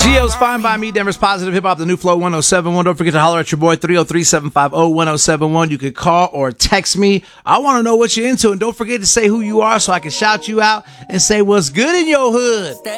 Gio's Fine by Me, Denver's Positive Hip Hop, the new Flow 1071. Don't forget to holler at your boy 303-750-1071. You can call or text me. I want to know what you're into, and don't forget to say who you are so I can shout you out and say what's good in your hood.